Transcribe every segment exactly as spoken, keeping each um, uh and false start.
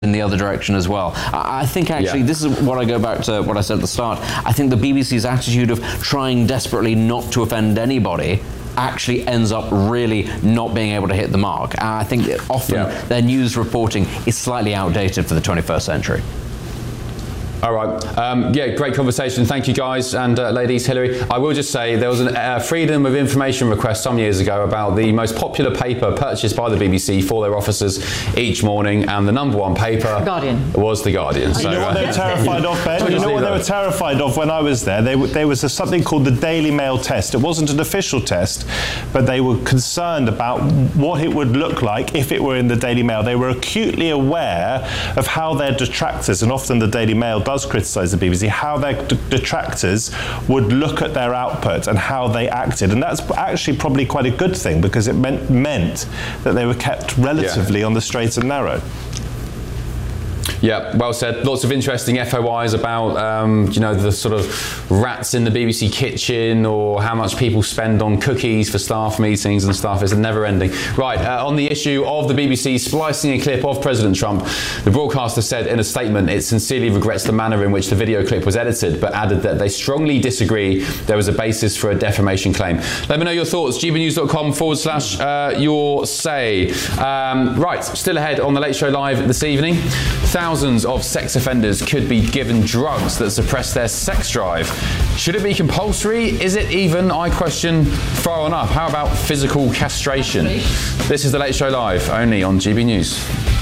in the other direction as well. I think actually, yeah. this is what I go back to what I said at the start. I think the B B C's attitude of trying desperately not to offend anybody actually ends up really not being able to hit the mark. Uh, I think that often yeah. their news reporting is slightly outdated for the twenty-first century. All right. Um, yeah, great conversation. Thank you, guys and uh, ladies. Hillary, I will just say there was a uh, Freedom of Information request some years ago about the most popular paper purchased by the B B C for their officers each morning, and the number one paper the Guardian. was The Guardian. So, you know what they were terrified of, Ben? You know what they were terrified of when I was there? They, there was a, something called the Daily Mail test. It wasn't an official test, but they were concerned about what it would look like if it were in the Daily Mail. They were acutely aware of how their detractors, and often the Daily Mail does criticise the B B C, how their d- detractors would look at their output and how they acted. And that's actually probably quite a good thing, because it meant, meant that they were kept relatively yeah. on the straight and narrow. Yeah, well said. Lots of interesting F O Is about, um, you know, the sort of rats in the B B C kitchen, or how much people spend on cookies for staff meetings and stuff. It's never ending. Right, uh, on the issue of the B B C splicing a clip of President Trump, the broadcaster said in a statement it sincerely regrets the manner in which the video clip was edited, but added that they strongly disagree there was a basis for a defamation claim. Let me know your thoughts. gbnews.com forward slash uh, your say. Um, right, still ahead on the Late Show Live this evening. Thousands of sex offenders could be given drugs that suppress their sex drive. Should it be compulsory? Is it even, I question, far enough? How about physical castration? This is the Late Show Live, only on G B News.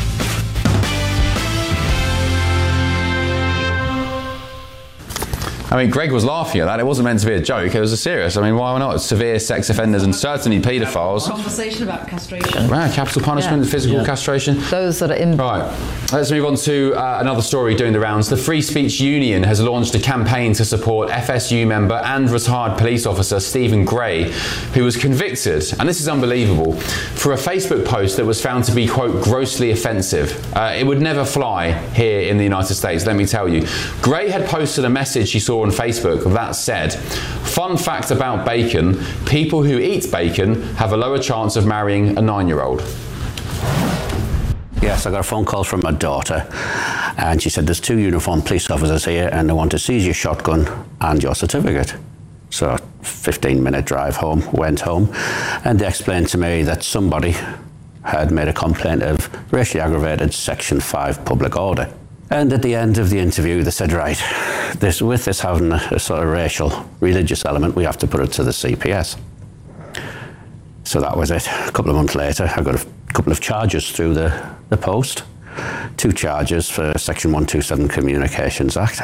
I mean, Greg was laughing at that. It wasn't meant to be a joke. It was a serious. I mean, why not? Severe sex offenders and certainly paedophiles. Conversation about castration. Right, capital punishment, yeah. physical yeah. castration. Those that are in. Right. Let's move on to uh, another story doing the rounds. The Free Speech Union has launched a campaign to support F S U member and retired police officer Stephen Gray, who was convicted, and this is unbelievable, for a Facebook post that was found to be, quote, grossly offensive. Uh, it would never fly here in the United States, let me tell you. Gray had posted a message he saw on Facebook that said, fun fact about bacon, people who eat bacon have a lower chance of marrying a nine-year-old. Yes, I got a phone call from my daughter, and she said there's two uniformed police officers here and they want to seize your shotgun and your certificate. So fifteen minute drive home, went home, and they explained to me that somebody had made a complaint of racially aggravated Section five public order. And at the end of the interview, they said, right, this, with this having a, a sort of racial, religious element, we have to put it to the C P S. So that was it. A couple of months later, I got a couple of charges through the, the post. Two charges for Section one twenty-seven Communications Act.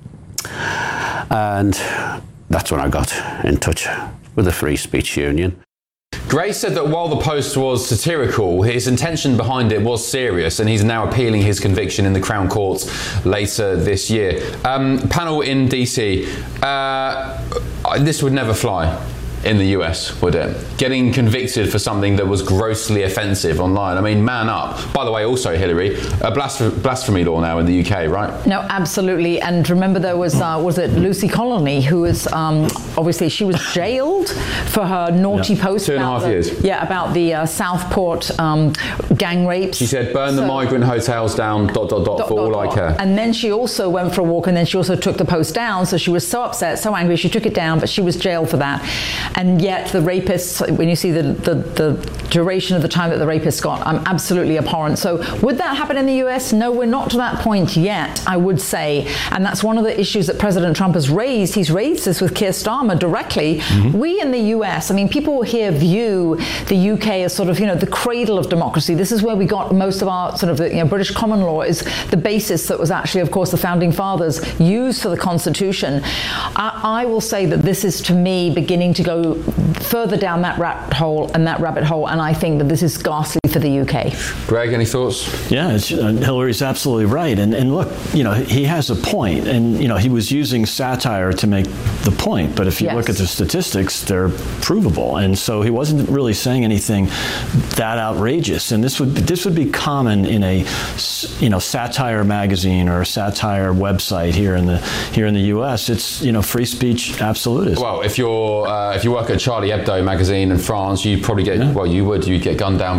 And that's when I got in touch with the Free Speech Union. Gray said that while the post was satirical, his intention behind it was serious, and he's now appealing his conviction in the Crown Courts later this year. Um, panel in D C, uh, this would never fly in the U S, would it? Getting convicted for something that was grossly offensive online. I mean, man up. By the way, also, Hillary, a blasph- blasphemy law now in the U K, right? No, absolutely. And remember, there was, uh, was it Lucy Colony, who was, um, obviously, she was jailed for her naughty yeah. post. Two and a half the, years. Yeah, about the uh, Southport um, gang rapes. She said, burn so, the migrant hotels down, dot, dot, dot, dot for dot, all dot. I care. And then she also went for a walk, and then she also took the post down. So she was so upset, so angry, she took it down, but she was jailed for that. And yet the rapists, when you see the, the, the duration of the time that the rapists got, I'm absolutely abhorrent. So would that happen in the U S? No, we're not to that point yet, I would say. And that's one of the issues that President Trump has raised. He's raised this with Keir Starmer directly. Mm-hmm. We in the U S, I mean, people here view the U K as sort of, you know, the cradle of democracy. This is where we got most of our sort of, you know, British common law is the basis that was actually, of course, the founding fathers used for the Constitution. I, I will say that this is, to me, beginning to go further down that rat hole and that rabbit hole, and I think that this is ghastly for the U K. Greg, any thoughts? Yeah, it's, uh, Hillary's absolutely right, and and look, you know, he has a point, and you know, he was using satire to make the point, but if you yes. look at the statistics, they're provable, and so he wasn't really saying anything that outrageous, and this would this would be common in a, you know, satire magazine or a satire website here in the here in the U S. It's, you know, free speech absolutism. Well, if you're uh, if you work at Charlie Hebdo magazine in France, you probably get, yeah. well, you would, you'd get gunned down by Islamist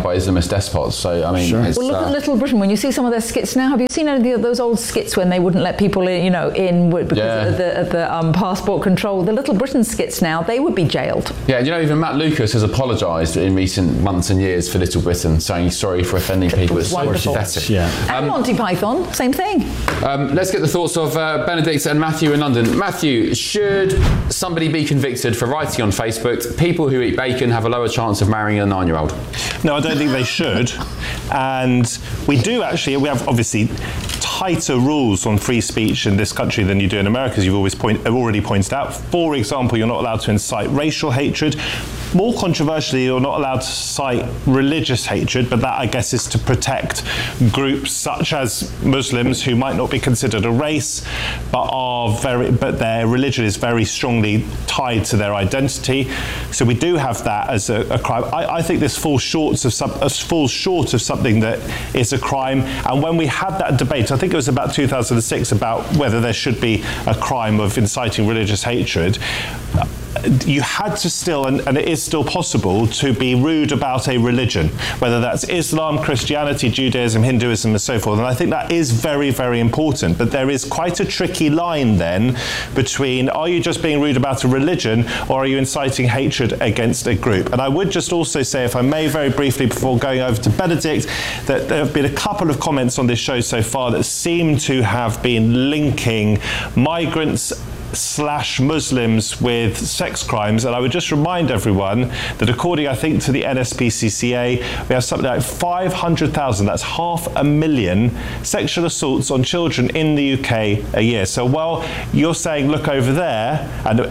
despots. So I mean, sure. it's, well, look uh, at Little Britain. When you see some of their skits now, have you seen any of those old skits when they wouldn't let people in, you know, in because Yeah. of the, of the um, passport control? The Little Britain skits now, they would be jailed. Yeah, you know, even Matt Lucas has apologised in recent months and years for Little Britain, saying he's sorry for offending people. It's so Wonderful. pathetic. Yeah. And Monty Python, same thing. Um, let's get the thoughts of uh, Benedict and Matthew in London. Matthew, should somebody be convicted for writing on Facebook, people who eat bacon have a lower chance of marrying a nine-year-old? No, I don't think they should. And we do actually, we have obviously tighter rules on free speech in this country than you do in America, as you've always point, already pointed out. For example, you're not allowed to incite racial hatred. More controversially, you're not allowed to cite religious hatred, but that, I guess, is to protect groups such as Muslims who might not be considered a race, but are very, but their religion is very strongly tied to their identity. So we do have that as a, a crime. I, I think this falls short of some, uh, falls short of something that is a crime. And when we had that debate, I think it was about two thousand six, about whether there should be a crime of inciting religious hatred. You had to still, and, and it is still possible, to be rude about a religion, whether that's Islam, Christianity, Judaism, Hinduism, and so forth. And I think that is very, very important. But there is quite a tricky line then between, are you just being rude about a religion, or are you inciting hatred against a group? And I would just also say, if I may, very briefly, before going over to Benedict, that there have been a couple of comments on this show so far that seem to have been linking migrants slash Muslims with sex crimes, and I would just remind everyone that according, I think, to the N S P C C A, we have something like five hundred thousand, that's half a million sexual assaults on children in the U K a year. So while you're saying look over there, and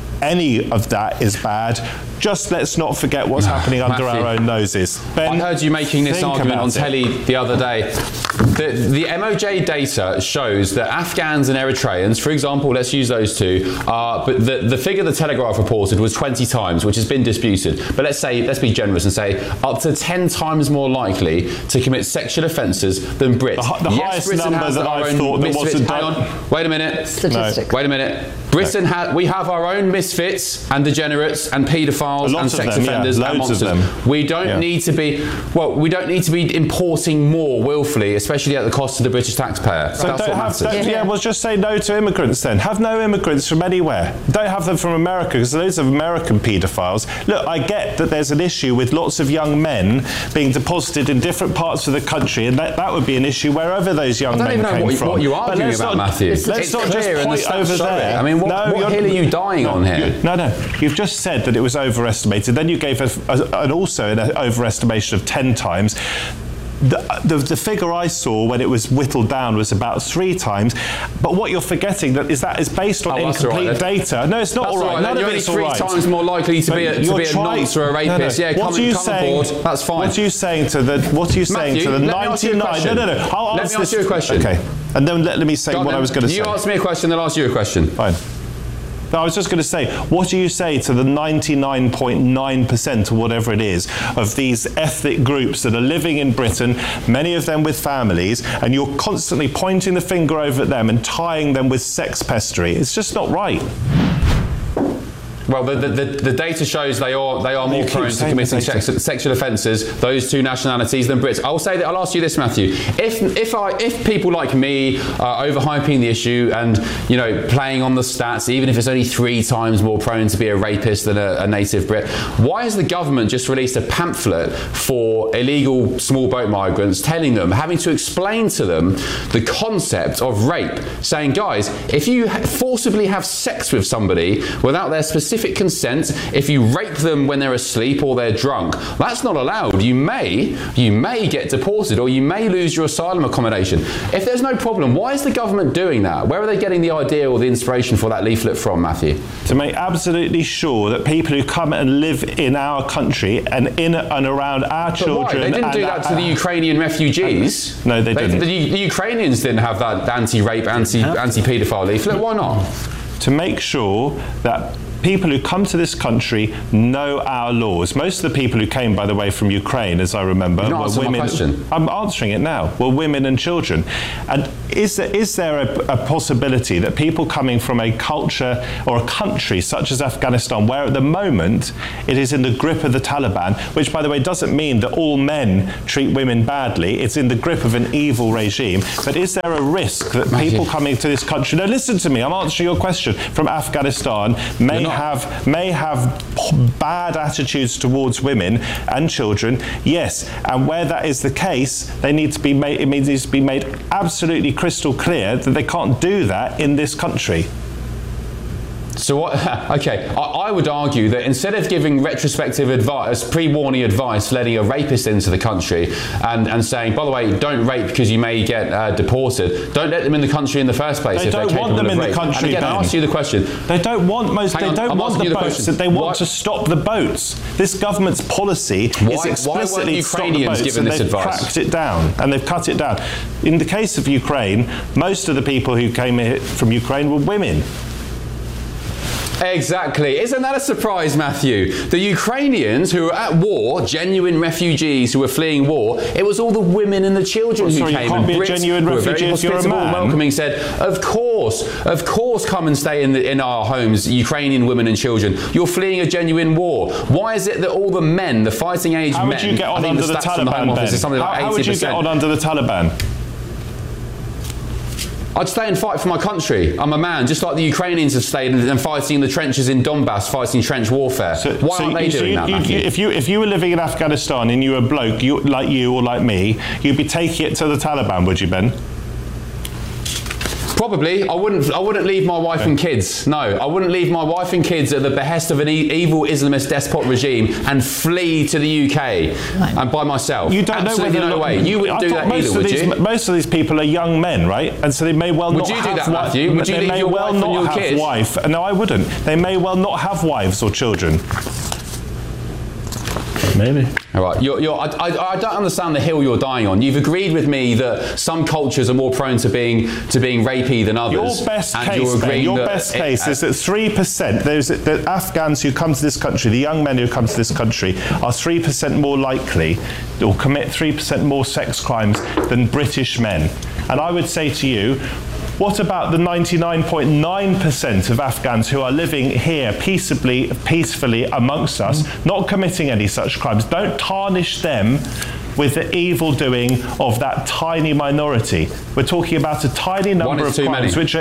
any of that is bad, just let's not forget what's happening under Matthew, our own noses. Ben, I heard you making this think argument on about it. telly the other day. The, the M O J data shows that Afghans and Eritreans, for example, let's use those two, uh, but the, the figure the Telegraph reported was twenty times, which has been disputed. But let's say, let's be generous and say up to ten times more likely to commit sexual offences than Brits. The, the yes, highest Britain number has that our I've own thought that misfits. wasn't Hang done. on, wait a minute. Statistics. Wait a minute. Britain has, we have our own misfits and degenerates and paedophiles and sex them, yeah, offenders and loads monsters. of them. We don't Yeah. need to be, well, we don't need to be importing more willfully, especially at the cost of the British taxpayer. So That's don't what have, matters. don't, yeah, well, just say no to immigrants then. Have no immigrants from anywhere. Don't have them from America, because those are American paedophiles. Look, I get that there's an issue with lots of young men being deposited in different parts of the country, and that, that would be an issue wherever those young I don't men even know came what, you- from. what you are But arguing let's about, not- Matthew. Let's It's not clear just and the point stats over show it. there. I mean, what, No, what you're- hill are you dying no, on here? you- no, no. You've just said that it was overestimated. Then you gave a, a, an also an overestimation of ten times. The, the, the figure I saw when it was whittled down was about three times. But what you're forgetting that is that is based on Oh, that's all incomplete right, data. No, it's not That's all right. all right. None You're of only it's all three right. times more likely to But be a, to you're be a trying- nonce or a rapist. No, no. Yeah, What come, are you come saying, aboard. That's fine. What are you saying to the? What are you saying Matthew, to the let me ask you a ninety-nine? question. No, no, no. I'll Let me answer ask this- you a question. Okay, and then let, let me say Go on what then. I was going to say. You ask me a question, then I'll ask you a question. Fine. No, I was just going to say, what do you say to the ninety-nine point nine percent or whatever it is of these ethnic groups that are living in Britain, many of them with families, and you're constantly pointing the finger over at them and tying them with sex pestery? It's just not right. Well, the, the, the, the data shows they are they are more keep prone to saying committing the data. sex, sexual offences, those two nationalities, than Brits. I'll say that. I'll ask you this, Matthew. If if I if people like me are overhyping the issue and you know playing on the stats, even if it's only three times more prone to be a rapist than a, a native Brit, why has the government just released a pamphlet for illegal small boat migrants, telling them, having to explain to them the concept of rape, saying, guys, if you forcibly have sex with somebody without their specific consent, if you rape them when they're asleep or they're drunk, that's not allowed. You may, you may get deported or you may lose your asylum accommodation. If there's no problem, why is the government doing that? Where are they getting the idea or the inspiration for that leaflet from, Matthew? To make absolutely sure that people who come and live in our country and in and around our But children... why? They didn't and do that to the our- Ukrainian refugees. No, they didn't. The, the Ukrainians didn't have that anti-rape, anti, anti-paedophile leaflet. Why not? To make sure that people who come to this country know our laws. Most of the people who came, by the way, from Ukraine, as I remember, You're not were answering my women. question. I'm answering it now. Were women and children. And is there is there a, a possibility that people coming from a culture or a country such as Afghanistan, where at the moment it is in the grip of the Taliban, which, by the way, doesn't mean that all men treat women badly. It's in the grip of an evil regime. But is there a risk that people coming to this country, no, listen to me, I'm answering your question, from Afghanistan may have may have bad attitudes towards women and children? Yes, and where that is the case, they need to be made, it needs to be made absolutely crystal clear that they can't do that in this country. So what, okay, I, I would argue that instead of giving retrospective advice, pre-warning advice, letting a rapist into the country and, and saying, by the way, don't rape because you may get uh, deported, don't let them in the country in the first place they if don't they're want capable them of in rape. the country, and again, Ben. I ask you the question. They don't want most. Hang they on, don't I'm want asking the you the boats. question. They want Why- to stop the boats. This government's policy Why- is why explicitly weren't to stop the Ukrainians boats, given and this they've advice? cracked it down and they've cut it down. In the case of Ukraine, most of the people who came here from Ukraine were women. Exactly. Isn't that a surprise, Matthew? The Ukrainians who were at war, genuine refugees who were fleeing war, it was all the women and the children Well, who sorry, you came. can't And be a Brits, genuine who were refugee very if you're a hospitable and man. welcoming, said, of course, of course, come and stay in, the, in our homes, Ukrainian women and children. You're fleeing a genuine war. Why is it that all the men, the fighting age How men, would you get I on think under the the stats from the Home Taliban, Office Ben? is something How, like how eighty would you percent. get on under the Taliban? I'd stay and fight for my country. I'm a man, just like the Ukrainians have stayed and, and fighting in the trenches in Donbass, fighting trench warfare. So, Why so aren't they you, so doing you, that, you, Matthew? if you if you were living in Afghanistan and you were a bloke, you, like you or like me, you'd be taking it to the Taliban, would you, Ben? Probably. I wouldn't I wouldn't leave my wife and kids. No, I wouldn't leave my wife and kids at the behest of an e- evil Islamist despot regime and flee to the U K and by myself. You don't Absolutely know whether no way. You wouldn't I do thought that most either, of would these, you? Most of these people are young men, right? And so they may well Would not you do have that, wi- Matthew? Would you they leave may your well wife and not your have kids? wife. No, I wouldn't. They may well not have wives or children. Maybe. All right, you're, you're, I, I, I don't understand the hill you're dying on. You've agreed with me that some cultures are more prone to being to being rapey than others. Your best and case, you're Ben, agreeing your that best it- case is that three percent, those the Afghans who come to this country, the young men who come to this country, are three percent more likely or commit three percent more sex crimes than British men. And I would say to you, what about the ninety-nine point nine percent of Afghans who are living here peaceably, peacefully amongst us, not committing any such crimes? Don't tarnish them with the evil doing of that tiny minority. We're talking about a tiny number of crimes, which are,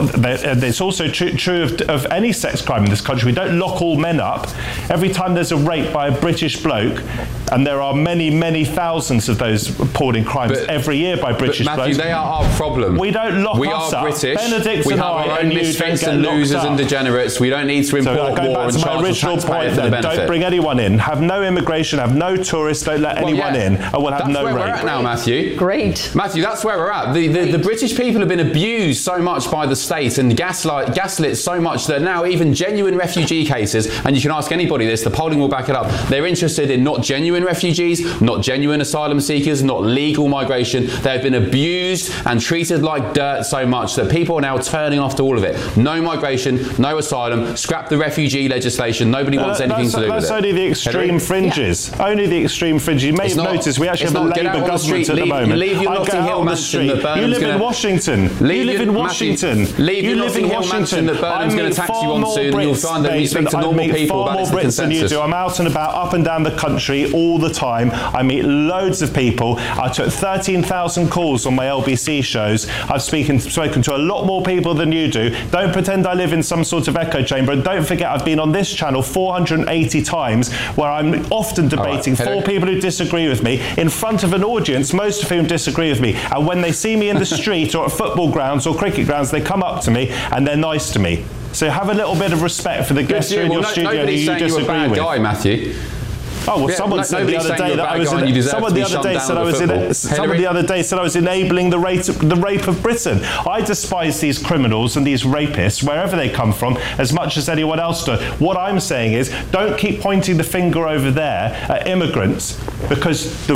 it's also true, true of, of any sex crime in this country. We don't lock all men up. Every time there's a rape by a British bloke, and there are many, many thousands of those appalling crimes But- every year by British but Matthew, blokes. they are our problem. We don't lock we us are up. British. Benedict we and have I our own and you misfits don't and get locked losers and up. degenerates. We don't need to So import going war back and to my charge the original taxpayer point for the then, benefit. don't bring anyone in, have no immigration, have no tourists, don't let Well, anyone yeah. in, and we'll have That's no where rape. we're at now, Matthew. Great. Matthew, that's where we're at. The, the, the British people have been abused so much by the state and gaslight, gaslit so much that now even genuine refugee cases, and you can ask anybody this, the polling will back it up, they're interested in not genuine refugees, not genuine asylum seekers, not legal migration. They've been abused and treated like dirt so much that people are now turning off to all of it. No migration, no asylum, scrap the refugee legislation. Nobody No, wants that- anything that's, to do that's with it. only the extreme Henry? fringes. Only the extreme fringes. You may It's have not- noticed we actually it's have a not- get out Labour on the government street. at the Leave- moment. leave your I Notting go out Hill on the mansion street. that You Burnham's live in gonna- Washington. Leave you live your- in Matthew, Washington. leave you your live in Notting Hill Washington. mansion that Burnham's I gonna meet tax far you on more soon, and you'll Brits, find that when you speak Dave, to I normal meet people, far that more is the Brits than you consensus. do. I'm out and about, up and down the country all the time. I meet loads of people. I took thirteen thousand calls on my L B C shows. I've spoken, spoken to a lot more people than you do. Don't pretend I live in some sort of echo chamber. And don't forget, I've been on this channel four hundred eighty times, where I'm often debating All right, four people who disagree with me in front of an audience, most of whom disagree with me. And when they see me in the street or at football grounds or cricket grounds, they come up to me and they're nice to me. So have a little bit of respect for the guests who are in Well, your no, studio who nobody's you saying you're a disagree bad with. guy, Matthew. Oh well, Yeah, someone no- said the nobody's other saying day you're a that bad I was guy in. and you deserve Someone to the be other shut day down said I with was in. football. Someone the Hillary? other day said I was enabling the rape, the rape of Britain. I despise these criminals and these rapists wherever they come from as much as anyone else does. What I'm saying is, don't keep pointing the finger over there at immigrants, because the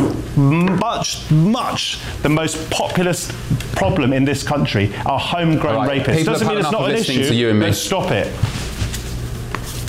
much, much the most populous problem in this country are homegrown All right, rapists. people Doesn't have mean had it's enough not of an listening issue. to you and me. Let's stop it.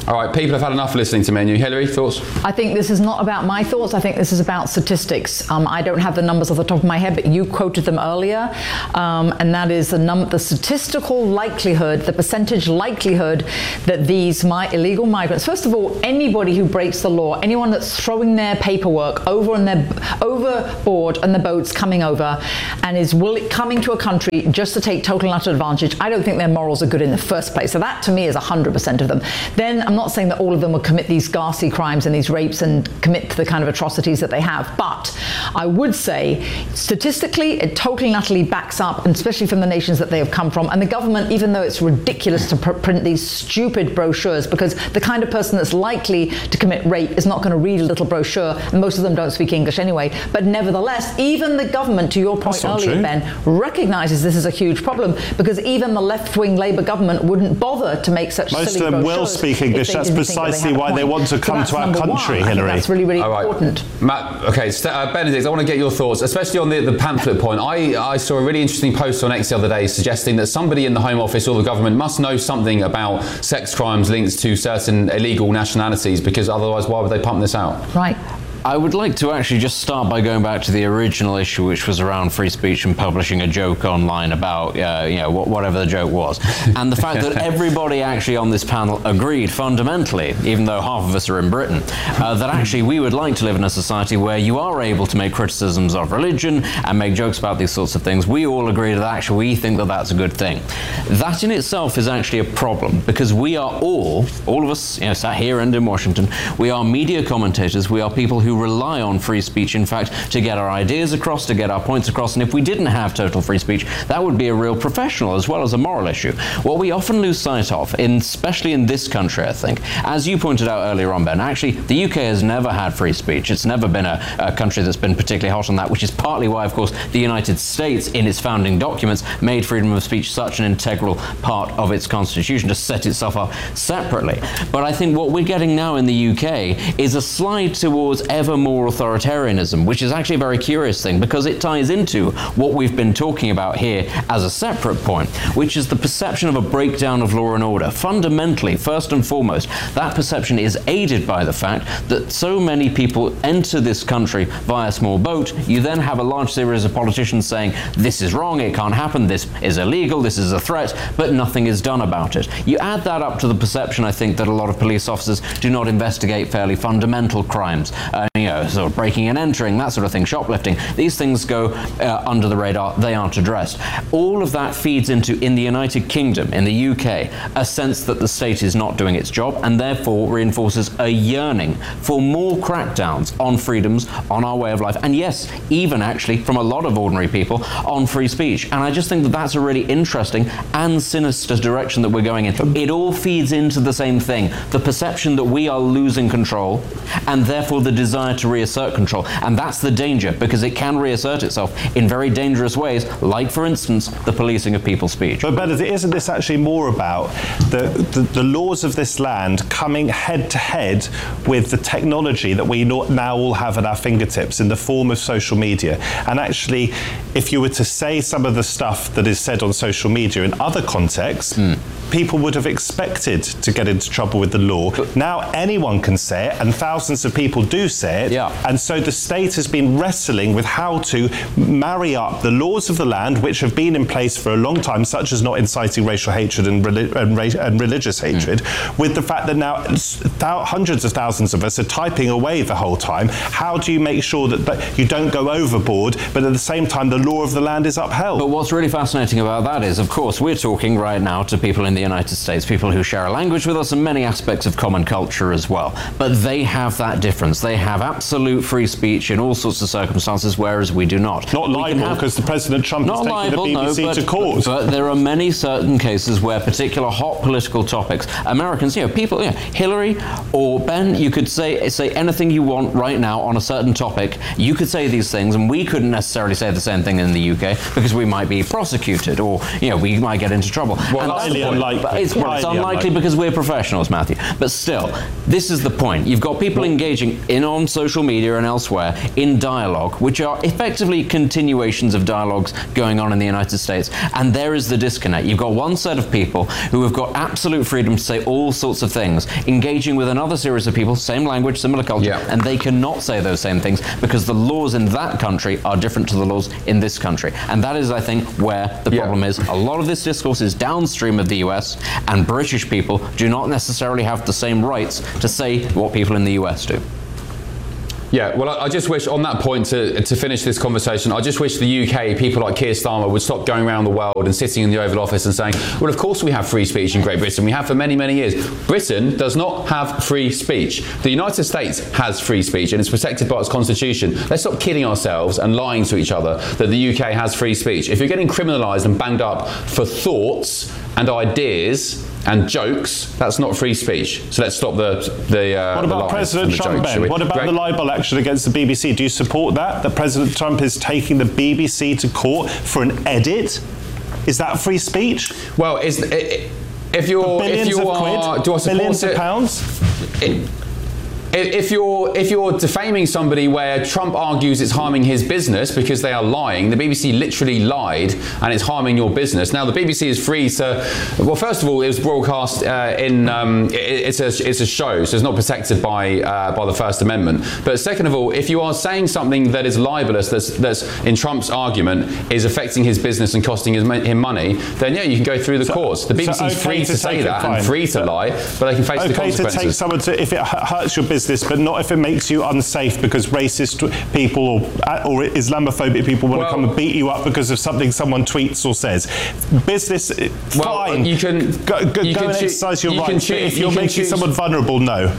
All right, people have had enough listening to me and you. Hillary, thoughts? I think this is not about my thoughts. I think this is about statistics. Um, I don't have the numbers off the top of my head, but you quoted them earlier, um, and that is the, num- the statistical likelihood, the percentage likelihood that these mi- illegal migrants, first of all, anybody who breaks the law, anyone that's throwing their paperwork over on their overboard and the boats coming over and is will- coming to a country just to take total and utter advantage, I don't think their morals are good in the first place. So that to me is one hundred percent of them. Then I'm not saying that all of them will commit these ghastly crimes and these rapes and commit to the kind of atrocities that they have, but I would say statistically it totally and utterly backs up, and especially from the nations that they have come from. And the government, even though it's ridiculous to pr- print these stupid brochures, because the kind of person that's likely to commit rape is not going to read a little brochure, and most of them don't speak English anyway, but nevertheless, even the government, to your point earlier, Ben, recognises this is a huge problem, because even the left-wing Labour government wouldn't bother to make such most silly of them brochures will speak English. That's precisely they why they want to come so to our country, one. Hillary. That's really, really All right. important. Matt, okay, St- uh, Benedict, I want to get your thoughts, especially on the, the pamphlet point. I, I saw a really interesting post on X the other day suggesting that somebody in the Home Office or the government must know something about sex crimes linked to certain illegal nationalities, because otherwise why would they pump this out? Right. I would like to actually just start by going back to the original issue, which was around free speech and publishing a joke online about, uh, you know, whatever the joke was. And the fact that everybody actually on this panel agreed fundamentally, even though half of us are in Britain, uh, that actually we would like to live in a society where you are able to make criticisms of religion and make jokes about these sorts of things. We all agree that actually we think that that's a good thing. That in itself is actually a problem, because we are all, all of us, you know, sat here and in Washington, we are media commentators, we are people who rely on free speech, in fact, to get our ideas across, to get our points across. And if we didn't have total free speech, that would be a real professional as well as a moral issue. What we often lose sight of, in, especially in this country, I think, as you pointed out earlier on, Ben, actually, the U K has never had free speech. It's never been a, a country that's been particularly hot on that, which is partly why, of course, the United States, in its founding documents, made freedom of speech such an integral part of its constitution to set itself up separately. But I think what we're getting now in the U K is a slide towards ever more authoritarianism, which is actually a very curious thing, because it ties into what we've been talking about here as a separate point, which is the perception of a breakdown of law and order. Fundamentally, first and foremost, that perception is aided by the fact that so many people enter this country via small boat. You then have a large series of politicians saying, this is wrong, it can't happen, this is illegal, this is a threat, but nothing is done about it. You add that up to the perception, I think, that a lot of police officers do not investigate fairly fundamental crimes. Uh, you know, sort of breaking and entering, that sort of thing, shoplifting. These things go uh, under the radar, they aren't addressed. All of that feeds into, in the United Kingdom, in the U K, a sense that the state is not doing its job, and therefore reinforces a yearning for more crackdowns on freedoms, on our way of life, and yes, even actually from a lot of ordinary people, on free speech. And I just think that that's a really interesting and sinister direction that we're going in. It all feeds into the same thing, the perception that we are losing control, and therefore the desire to reassert control. And that's the danger, because it can reassert itself in very dangerous ways, like, for instance, the policing of people's speech. But, but isn't this actually more about the, the, the laws of this land coming head to head with the technology that we now all have at our fingertips in the form of social media? And actually, if you were to say some of the stuff that is said on social media in other contexts, mm. people would have expected to get into trouble with the law. Now anyone can say it, and thousands of people do say it. Yeah. And so the state has been wrestling with how to marry up the laws of the land, which have been in place for a long time, such as not inciting racial hatred and, reli- and, ra- and religious hatred, mm. with the fact that now th- hundreds of thousands of us are typing away the whole time. How do you make sure that, that you don't go overboard, but at the same time the law of the land is upheld? But what's really fascinating about that is, of course, we're talking right now to people in the United States, people who share a language with us and many aspects of common culture as well. But they have that difference. They have absolute free speech in all sorts of circumstances, whereas we do not. Not libel, because the President Trump has taken libel, the B B C no, but, to court. But there are many certain cases where particular hot political topics, Americans, you know, people, you know, Hillary or Ben, you could say say anything you want right now on a certain topic. You could say these things, and we couldn't necessarily say the same thing in the U K because we might be prosecuted, or you know, we might get into trouble. Well, highly unlikely. It's, well, it's unlikely, unlikely because we're professionals, Matthew. But still, this is the point. You've got people engaging in on social media and elsewhere in dialogue, which are effectively continuations of dialogues going on in the United States. And there is the disconnect. You've got one set of people who have got absolute freedom to say all sorts of things, engaging with another series of people, same language, similar culture, yeah. and they cannot say those same things because the laws in that country are different to the laws in this country. And that is, I think, where the yeah. problem is. A lot of this discourse is downstream of the U S, and British people do not necessarily have the same rights to say what people in the U S do. Yeah, well, I just wish, on that point, to, to finish this conversation, I just wish the U K, people like Keir Starmer, would stop going around the world and sitting in the Oval Office and saying, well, of course we have free speech in Great Britain. We have for many, many years. Britain does not have free speech. The United States has free speech and is protected by its constitution. Let's stop kidding ourselves and lying to each other that the U K has free speech. If you're getting criminalised and banged up for thoughts and ideas and jokes, that's not free speech. So let's stop the the uh, What about the President Trump, Ben? What about Greg? the libel action against the B B C? Do you support that? That President Trump is taking the B B C to court for an edit? Is that free speech? Well, is it, if you're if you are quid, do I support billions it? of pounds? It, If you're if you're defaming somebody where Trump argues it's harming his business because they are lying, the B B C literally lied and it's harming your business. Now the B B C is free to, well, first of all, it was broadcast uh, in um, it, it's a it's a show, so it's not protected by uh, by the First Amendment. But second of all, if you are saying something that is libelous, that's that's in Trump's argument is affecting his business and costing his, him money, then yeah, you can go through the so, courts. The B B C is so okay free to, to say that and free to lie, but they can face okay the consequences. Okay to take someone to, if it hurts your business. This, but not if it makes you unsafe because racist people or, or Islamophobic people want well, to come and beat you up because of something someone tweets or says. Business, well, fine. You can go, go, you go can and choo- exercise your you rights. Choo- if you're you making choose- someone vulnerable, no.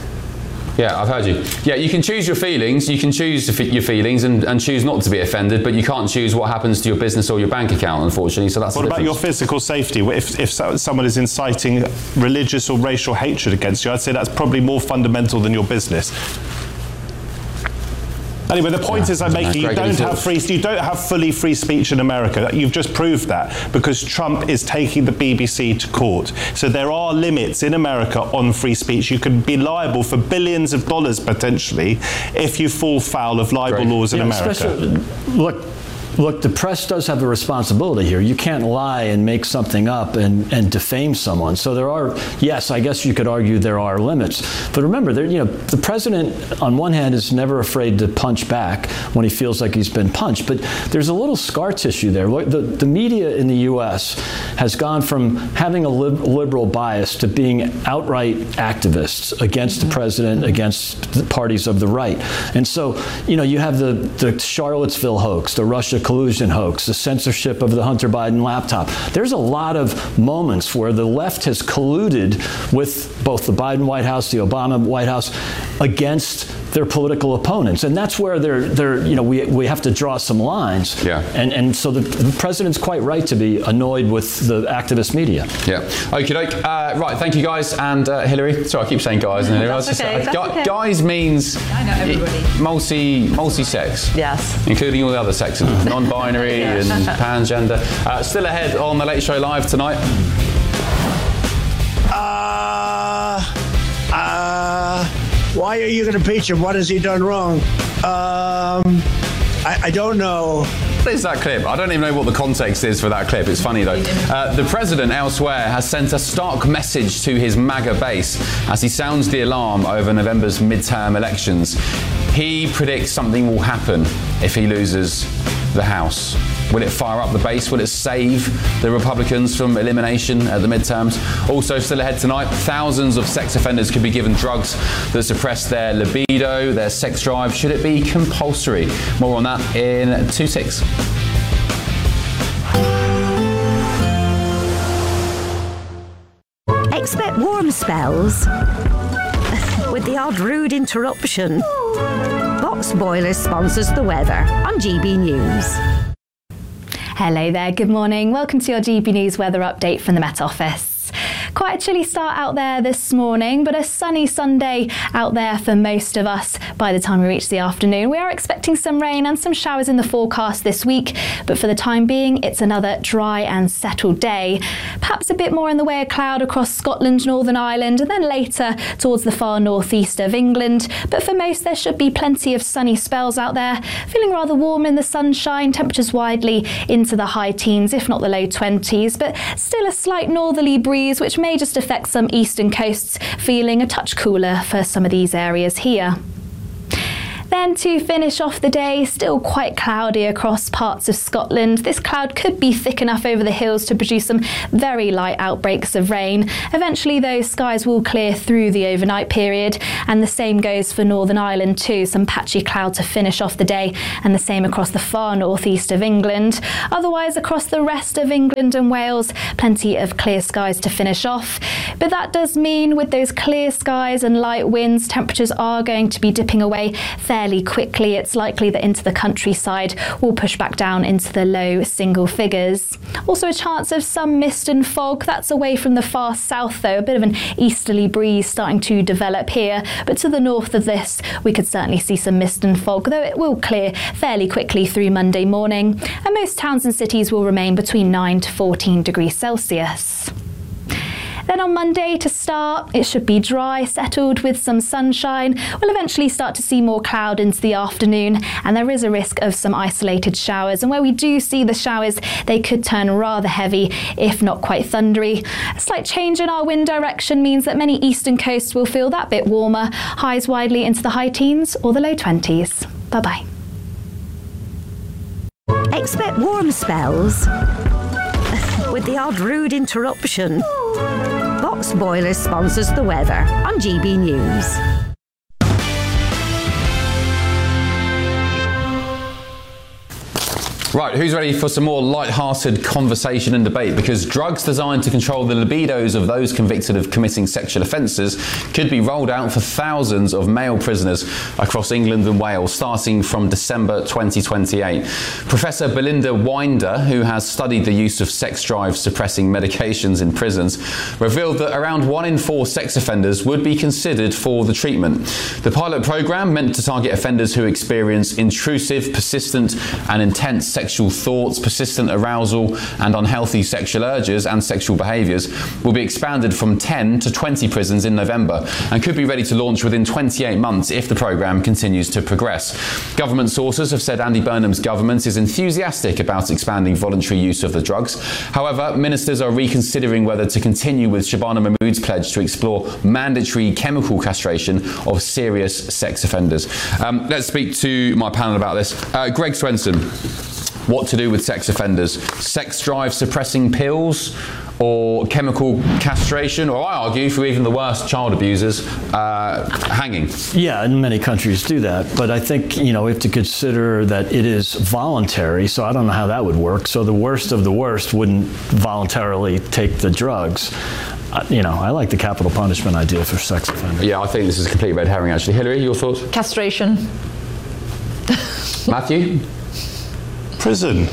Yeah, I've heard you. Yeah, you can choose your feelings, you can choose your feelings and, and choose not to be offended, but you can't choose what happens to your business or your bank account, unfortunately, so that's What the about your physical safety? If, if someone is inciting religious or racial hatred against you, I'd say that's probably more fundamental than your business. Anyway, the point yeah, is I'm making you don't have free, you don't have fully free speech in America. You've just proved that because Trump is taking the B B C to court. So there are limits in America on free speech. You can be liable for billions of dollars potentially if you fall foul of libel Great. laws in yeah, America. Look. Look, the press does have a responsibility here. You can't lie and make something up and, and defame someone. So there are, yes, I guess you could argue there are limits. But remember, there, you know, the president, on one hand, is never afraid to punch back when he feels like he's been punched. But there's a little scar tissue there. The, the media in the U S has gone from having a lib- liberal bias to being outright activists against the president, against the parties of the right. And so, you know, you have the, the Charlottesville hoax, the Russia collusion hoax, the censorship of the Hunter Biden laptop. There's a lot of moments where the left has colluded with both the Biden White House, the Obama White House, against their political opponents. And that's where they're, they're you know, we, we have to draw some lines. Yeah. And and so the, the president's quite right to be annoyed with the activist media. Yeah. Okie doke. Uh, right, thank you guys. And uh, Hillary, sorry, I keep saying guys. And That's just, okay. uh, That's gu- okay. Guys means I know everybody. multi, multi-sex. Yes. Including all the other sexes, non-binary and pangender. Uh, still ahead on The Late Show Live tonight. Uh, uh, why are you going to impeach him? What has he done wrong? Um, I, I don't know. What is that clip? I don't even know what the context is for that clip. It's funny though. Uh, the president elsewhere has sent a stark message to his MAGA base as he sounds the alarm over November's midterm elections. He predicts something will happen if he loses the House. Will it fire up the base? Will it save the Republicans from elimination at the midterms? Also still ahead tonight, thousands of sex offenders could be given drugs that suppress their libido, their sex drive. Should it be compulsory? More on that in two ticks. Expect warm spells with the odd rude interruption. Box Boilers sponsors the weather on G B News. Hello there, good morning. Welcome to your G B News weather update from the Met Office. Quite a chilly start out there this morning, but a sunny Sunday out there for most of us by the time we reach the afternoon. We are expecting some rain and some showers in the forecast this week, but for the time being, it's another dry and settled day. Perhaps a bit more in the way of cloud across Scotland, Northern Ireland, and then later towards the far northeast of England. But for most, there should be plenty of sunny spells out there. Feeling rather warm in the sunshine, temperatures widely into the high teens, if not the low twenties, but still a slight northerly breeze, which may just affect some eastern coasts, feeling a touch cooler for some of these areas here. Then to finish off the day, still quite cloudy across parts of Scotland. This cloud could be thick enough over the hills to produce some very light outbreaks of rain. Eventually, those skies will clear through the overnight period, and the same goes for Northern Ireland too. Some patchy cloud to finish off the day, and the same across the far northeast of England. Otherwise, across the rest of England and Wales, plenty of clear skies to finish off. But that does mean with those clear skies and light winds, temperatures are going to be dipping away fairly quickly. It's likely that into the countryside will push back down into the low single figures. Also a chance of some mist and fog. That's away from the far south though, a bit of an easterly breeze starting to develop here, but to the north of this we could certainly see some mist and fog, though it will clear fairly quickly through Monday morning, and most towns and cities will remain between nine to fourteen degrees Celsius. Then on Monday to start, it should be dry, settled with some sunshine. We'll eventually start to see more cloud into the afternoon, and there is a risk of some isolated showers. And where we do see the showers, they could turn rather heavy, if not quite thundery. A slight change in our wind direction means that many eastern coasts will feel that bit warmer, highs widely into the high teens or the low twenties. Bye-bye. Expect warm spells with the odd rude interruption. Box Boilers sponsors the weather on G B News. Right, who's ready for some more light-hearted conversation and debate? Because drugs designed to control the libidos of those convicted of committing sexual offences could be rolled out for thousands of male prisoners across England and Wales, starting from December twenty twenty-eight. Professor Belinda Winder, who has studied the use of sex drive-suppressing medications in prisons, revealed that around one in four sex offenders would be considered for the treatment. The pilot programme, meant to target offenders who experience intrusive, persistent and intense sexual Sexual thoughts, persistent arousal and unhealthy sexual urges and sexual behaviours, will be expanded from ten to twenty prisons in November and could be ready to launch within twenty-eight months if the programme continues to progress. Government sources have said Andy Burnham's government is enthusiastic about expanding voluntary use of the drugs. However, ministers are reconsidering whether to continue with Shabana Mahmood's pledge to explore mandatory chemical castration of serious sex offenders. Um, let's speak to my panel about this. Uh, Greg Swenson. What to do with sex offenders? Sex drive suppressing pills or chemical castration, or I argue for even the worst child abusers, uh, hanging? Yeah, and many countries do that, but I think, you know, we have to consider that it is voluntary, so I don't know how that would work. So the worst of the worst wouldn't voluntarily take the drugs. Uh, you know, I like the capital punishment idea for sex offenders. Yeah, I think this is a complete red herring, actually. Hillary, your thoughts? Castration. Matthew? Prison.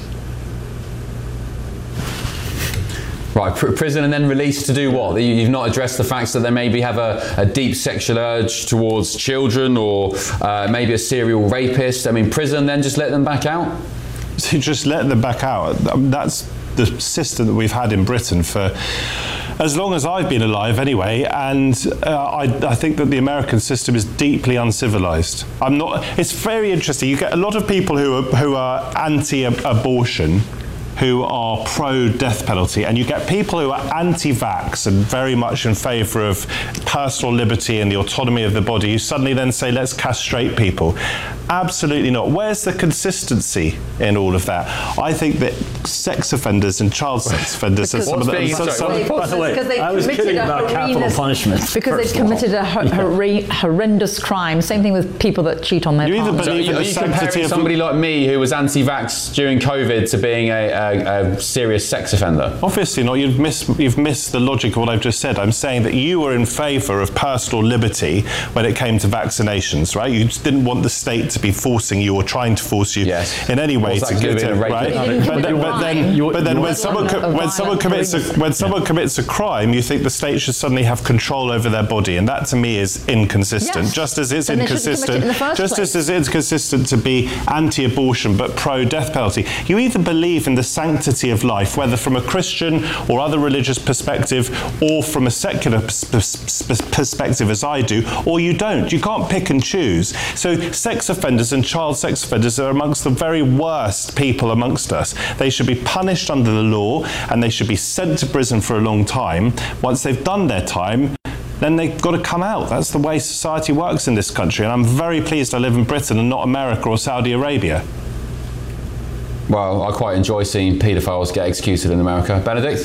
Right, pr- prison and then released to do what? You, you've not addressed the facts that they maybe have a, a deep sexual urge towards children, or uh, maybe a serial rapist. I mean, prison, then just let them back out? So just let them back out. That's the system that we've had in Britain for as long as I've been alive anyway, and uh, I, I think that the American system is deeply uncivilized. I'm not, it's very interesting. You get a lot of people who are, who are anti-abortion, who are pro-death penalty, and you get people who are anti-vax and very much in favour of personal liberty and the autonomy of the body, who suddenly then say, let's castrate people. Absolutely not. Where's the consistency in all of that? I think that sex offenders and child sex offenders are some of the... By the way, I was kidding about capital punishment. Because they've committed a hor- horrendous crime. Same thing with people that cheat on their you partners. So are you comparing somebody like me who was anti-vax during COVID to being a... Uh, a, a serious sex offender? Obviously not. You've missed, you've missed the logic of what I've just said. I'm saying that you were in favour of personal liberty when it came to vaccinations, right? You just didn't want the state to be forcing you or trying to force you yes. in any way to get it, right? But then, but then, but then when someone co- when someone commits a, when someone commits a crime, you think the state should suddenly have control over their body, and that to me is inconsistent. Yes. Just as it's Then inconsistent, it just place. as it's inconsistent to be anti-abortion but pro-death penalty. You either believe in the sanctity of life, whether from a Christian or other religious perspective, or from a secular perspective, as I do, or you don't. You can't pick and choose. So sex offenders and child sex offenders are amongst the very worst people amongst us. They should be punished under the law, and they should be sent to prison for a long time. Once they've done their time, then they've got to come out. That's the way society works in this country, and I'm very pleased I live in Britain and not America or Saudi Arabia. Well, I quite enjoy seeing paedophiles get executed in America. Benedict?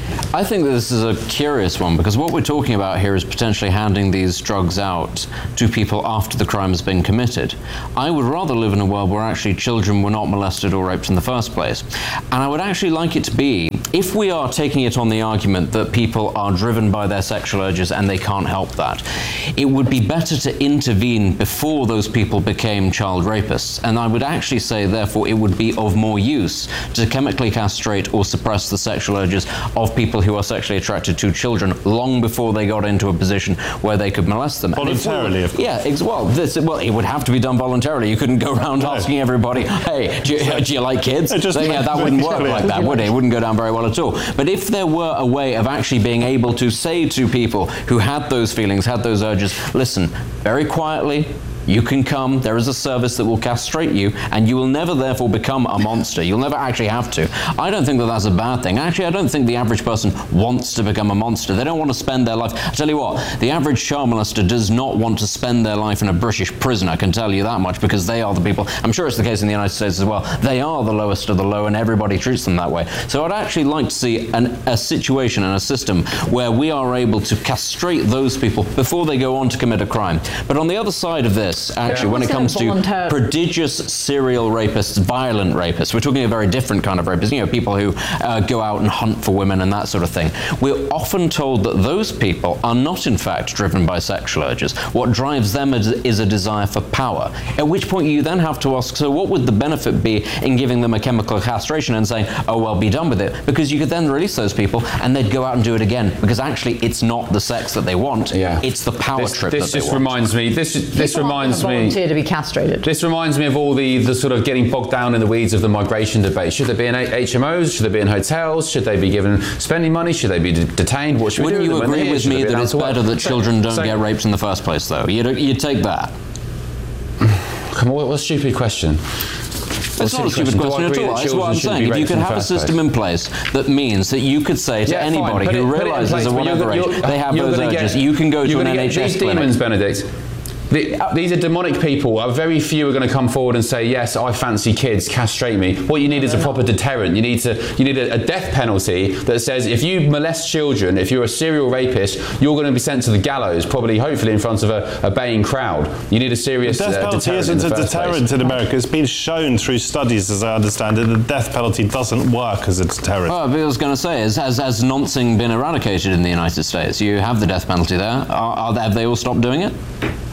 I think that this is a curious one, because what we're talking about here is potentially handing these drugs out to people after the crime has been committed. I would rather live in a world where actually children were not molested or raped in the first place. And I would actually like it to be, if we are taking it on the argument that people are driven by their sexual urges and they can't help that, it would be better to intervene before those people became child rapists. And I would actually say, therefore, it would be of more use to chemically castrate or suppress the sexual urges of people who are sexually attracted to children long before they got into a position where they could molest them. Voluntarily, of course. Yeah, ex- well, this, well, it would have to be done voluntarily. You couldn't go around no. asking everybody, hey, do you, do you like kids? Just so, yeah, that wouldn't work like that, would it? It wouldn't go down very well at all. But if there were a way of actually being able to say to people who had those feelings, had those urges, listen, very quietly, you can come, there is a service that will castrate you, and you will never therefore become a monster. You'll never actually have to. I don't think that that's a bad thing. Actually, I don't think the average person wants to become a monster. They don't want to spend their life. I tell you what, the average child molester does not want to spend their life in a British prison, I can tell you that much, because they are the people, I'm sure it's the case in the United States as well, they are the lowest of the low, and everybody treats them that way. So I'd actually like to see an, a situation and a system where we are able to castrate those people before they go on to commit a crime. But on the other side of this, actually, yeah. when it comes to volunteer. prodigious serial rapists, violent rapists, we're talking a very different kind of rapists, you know, people who uh, go out and hunt for women and that sort of thing. We're often told that those people are not, in fact, driven by sexual urges. What drives them is, is a desire for power. At which point you then have to ask, so what would the benefit be in giving them a chemical castration and saying, oh, well, be done with it? Because you could then release those people and they'd go out and do it again, because actually it's not the sex that they want, yeah. it's the power this, trip this that they just want. reminds me, this, this reminds me to be castrated. This reminds me of all the, the sort of getting bogged down in the weeds of the migration debate. Should they be in H M Os? Should they be in hotels? Should they be given spending money? Should they be de- detained? What should Wouldn't we do? you agree with me that it's better that children don't so, get raped in the first place, though? You'd, you'd take that? Come on, what a stupid question. It's not a stupid question at all. That's what I'm saying. If you could have a system in place that means that you could say to yeah, anybody fine, who it, realises or whatever age they have those urges, get, you can go to an N H S these clinic. Demons, Benedict. The, these are demonic people. Uh, very few are going to come forward and say, yes, I fancy kids, castrate me. What you need is a proper deterrent. You need to, you need a, a death penalty that says if you molest children, if you're a serial rapist, you're going to be sent to the gallows, probably, hopefully, in front of a, a baying crowd. You need a serious death uh, penalty deterrent isn't in a deterrent place. in America. It's been shown through studies, as I understand it, that the death penalty doesn't work as a deterrent. Well, I was going to say, has, has, has noncing been eradicated in the United States? You have the death penalty there. Are, are they, have they all stopped doing it?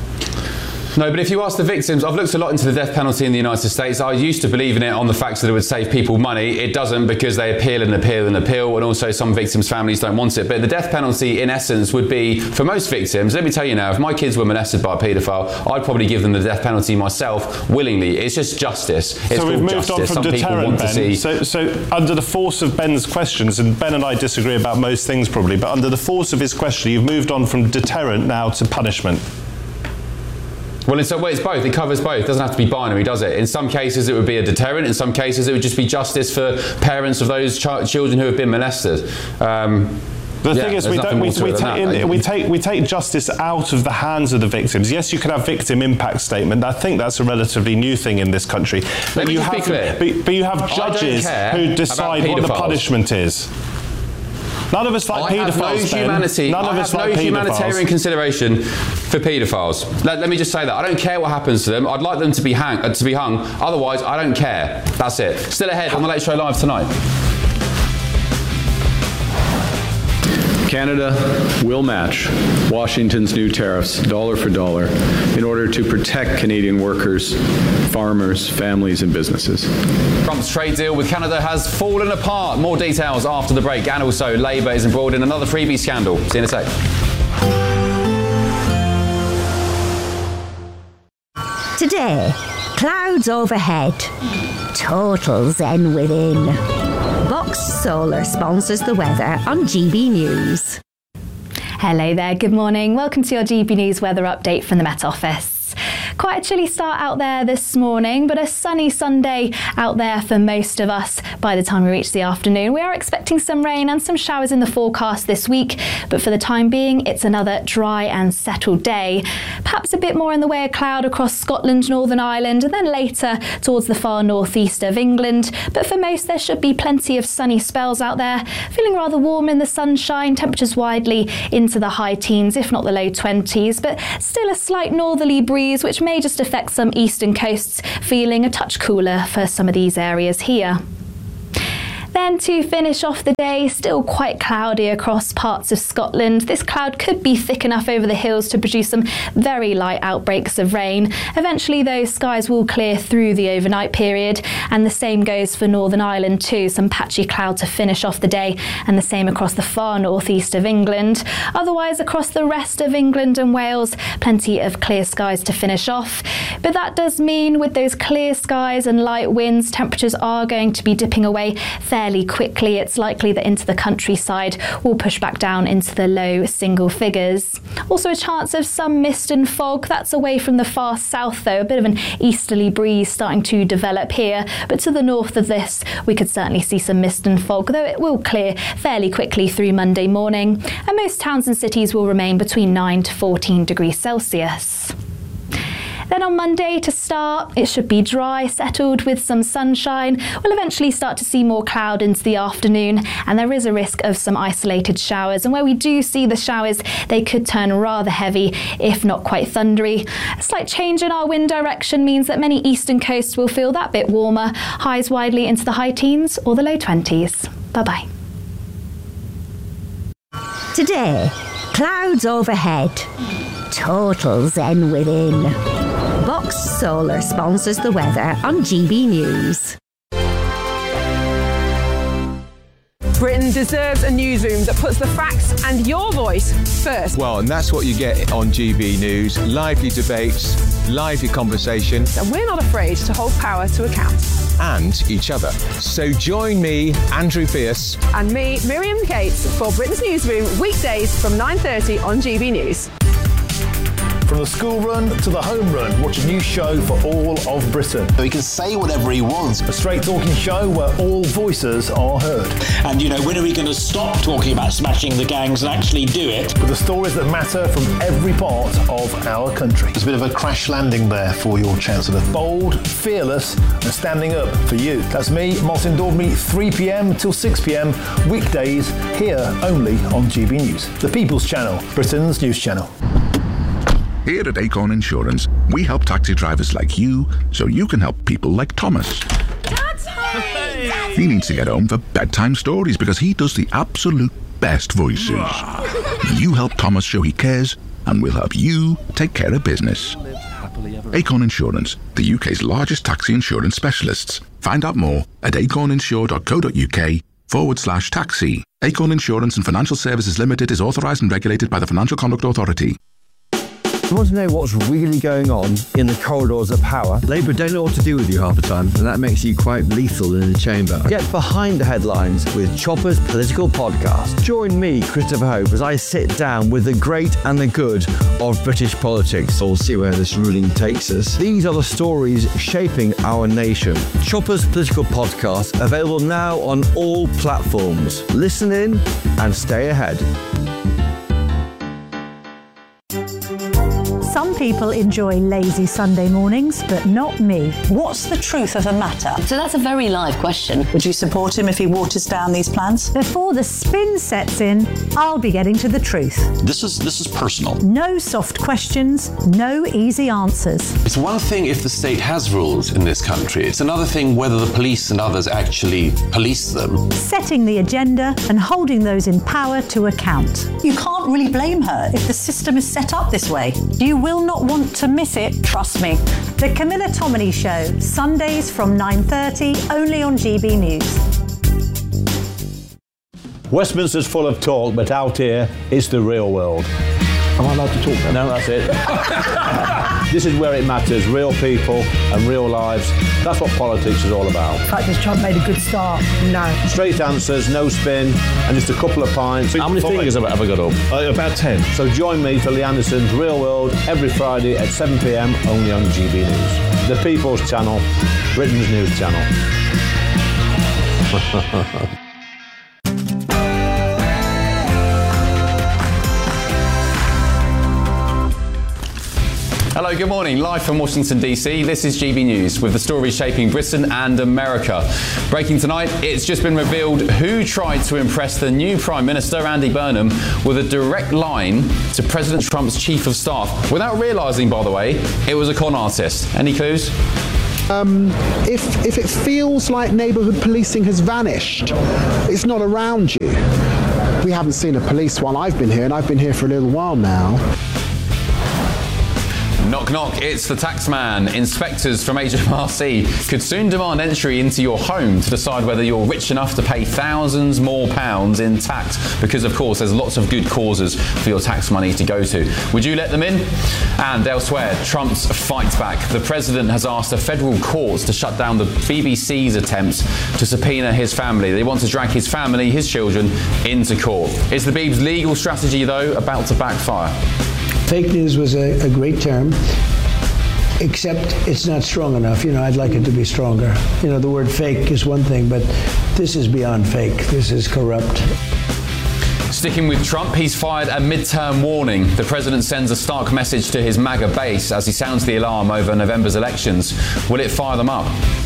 No, but if you ask the victims, I've looked a lot into the death penalty in the United States. I used to believe in it on the facts that it would save people money. It doesn't, because they appeal and appeal and appeal, and also some victims' families don't want it. But the death penalty, in essence, would be, for most victims, let me tell you now, if my kids were molested by a paedophile, I'd probably give them the death penalty myself, willingly. It's just justice. It's so we've moved justice. on from some deterrent, Ben. See... So, so under the force of Ben's questions, and Ben and I disagree about most things probably, but under the force of his question, you've moved on from deterrent now to punishment. Well, it's, well, it's both. It covers both. It doesn't have to be binary, does it? In some cases, it would be a deterrent. In some cases, it would just be justice for parents of those ch- children who have been molested. Um, The yeah, thing is, we, don't, we, we, take, in, we, take, we take justice out of the hands of the victims. Yes, you can have victim impact statement. I think that's a relatively new thing in this country. Let but me you just have, be clear. But, but you have judges who decide what the punishment is. None of us like I have no paedophiles, Ben. humanity. None of I us have no like humanitarian paedophiles. consideration for paedophiles. Let, let me just say that. I don't care what happens to them. I'd like them to be, hang, uh, to be hung. Otherwise, I don't care. That's it. Still ahead on The Late Show Live tonight. Canada will match Washington's new tariffs dollar for dollar in order to protect Canadian workers, farmers, families, and businesses. Trump's trade deal with Canada has fallen apart. More details after the break. And also, Labour is embroiled in another freebie scandal. See you in a sec. Today, clouds overhead, total zen within. Box Solar sponsors the weather on G B News. Hello there, good morning. Welcome to your G B News weather update from the Met Office. Quite a chilly start out there this morning, but a sunny Sunday out there for most of us by the time we reach the afternoon. We are expecting some rain and some showers in the forecast this week, but for the time being, it's another dry and settled day. Perhaps a bit more in the way of cloud across Scotland, Northern Ireland, and then later towards the far northeast of England. But for most, there should be plenty of sunny spells out there. Feeling rather warm in the sunshine, temperatures widely into the high teens, if not the low twenties, but still a slight northerly breeze, which may just affect some eastern coasts, feeling a touch cooler for some of these areas here. Then to finish off the day, still quite cloudy across parts of Scotland. This cloud could be thick enough over the hills to produce some very light outbreaks of rain. Eventually, those skies will clear through the overnight period, and the same goes for Northern Ireland too. Some patchy cloud to finish off the day, and the same across the far northeast of England. Otherwise, across the rest of England and Wales, plenty of clear skies to finish off. But that does mean with those clear skies and light winds, temperatures are going to be dipping away fairly quickly. It's likely that into the countryside will push back down into the low single figures. Also a chance of some mist and fog. That's away from the far south though, a bit of an easterly breeze starting to develop here, but to the north of this we could certainly see some mist and fog, though it will clear fairly quickly through Monday morning, and most towns and cities will remain between nine to fourteen degrees Celsius. Then on Monday to start, it should be dry, settled with some sunshine. We'll eventually start to see more cloud into the afternoon, and there is a risk of some isolated showers. And where we do see the showers, they could turn rather heavy, if not quite thundery. A slight change in our wind direction means that many eastern coasts will feel that bit warmer, highs widely into the high teens or the low twenties. Bye-bye. Today, clouds overhead, total zen within. Box Solar sponsors the weather on G B News. Britain deserves a newsroom that puts the facts and your voice first. Well, and that's what you get on G B News. Lively debates, lively conversation. And we're not afraid to hold power to account. And each other. So join me, Andrew Pierce. And me, Miriam Cates, for Britain's Newsroom, weekdays from nine thirty on G B News. From the school run to the home run, watch a new show for all of Britain. So he can say whatever he wants. A straight talking show where all voices are heard. And, you know, when are we going to stop talking about smashing the gangs and actually do it? With the stories that matter from every part of our country. There's a bit of a crash landing there for your Chancellor. Bold, fearless, and standing up for you. That's me, Martin Daubney, three p.m. till six p.m. weekdays, here only on G B News. The People's Channel, Britain's news channel. Here at Acorn Insurance, we help taxi drivers like you so you can help people like Thomas. He needs to get home for bedtime stories because he does the absolute best voices. You help Thomas show he cares, and we'll help you take care of business. Acorn Insurance, the U K's largest taxi insurance specialists. Find out more at acorninsure.co.uk forward slash taxi. Acorn Insurance and Financial Services Limited is authorised and regulated by the Financial Conduct Authority. You want to know what's really going on in the corridors of power? Labour don't know what to do with you half the time, and that makes you quite lethal in the chamber. Get behind the headlines with Chopper's Political Podcast. Join me, Christopher Hope, as I sit down with the great and the good of British politics. We'll see where this ruling takes us. These are the stories shaping our nation. Chopper's Political Podcast, available now on all platforms. Listen in and stay ahead. Some people enjoy lazy Sunday mornings, but not me. What's the truth of the matter? So that's a very live question. Would you support him if he waters down these plans? Before the spin sets in, I'll be getting to the truth. This is this is personal. No soft questions, no easy answers. It's one thing if the state has rules in this country. It's another thing whether the police and others actually police them. Setting the agenda and holding those in power to account. You can't really blame her if the system is set up this way. You will not want to miss it, trust me. The Camilla Tominey Show, Sundays from nine thirty, only on G B News. Westminster's full of talk, but out here, it's the real world. Am I allowed to talk then? No, that's it. This is where it matters, real people and real lives. That's what politics is all about. In fact, has Trump made a good start? No. Straight answers, no spin, and just a couple of pints. How many fingers have I ever got up? Uh, about ten. So join me for Lee Anderson's Real World every Friday at seven p m only on G B News. The People's Channel, Britain's news channel. Hello, good morning. Live from Washington, D C, this is G B News with the stories shaping Britain and America. Breaking tonight, it's just been revealed who tried to impress the new Prime Minister, Andy Burnham, with a direct line to President Trump's Chief of Staff, without realising, by the way, it was a con artist. Any clues? Um, if, if it feels like neighbourhood policing has vanished, it's not around you. We haven't seen a police while I've been here, and I've been here for a little while now. Knock knock, it's the taxman. Inspectors from H M R C could soon demand entry into your home to decide whether you're rich enough to pay thousands more pounds in tax, because of course there's lots of good causes for your tax money to go to. Would you let them in? And elsewhere, Trump's fight back. The president has asked a federal court to shut down the B B C's attempts to subpoena his family. They want to drag his family, his children, into court. Is the Beeb's legal strategy, though, about to backfire? Fake news was a, a great term, except it's not strong enough. You know, I'd like it to be stronger. You know, the word fake is one thing, but this is beyond fake. This is corrupt. Sticking with Trump, he's fired a midterm warning. The president sends a stark message to his MAGA base as he sounds the alarm over November's elections. Will it fire them up?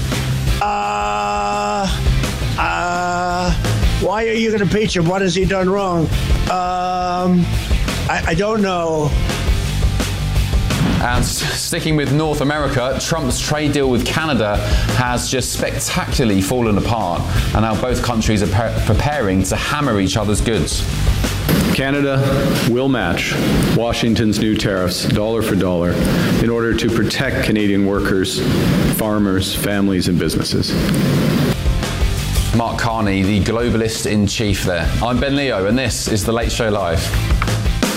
Uh, uh, why are you going to impeach him? What has he done wrong? Um, I, I don't know. And sticking with North America, Trump's trade deal with Canada has just spectacularly fallen apart, and now both countries are pre- preparing to hammer each other's goods. Canada will match Washington's new tariffs dollar for dollar in order to protect Canadian workers, farmers, families, and businesses. Mark Carney, the globalist in chief there. I'm Ben Leo, and this is The Late Show Live.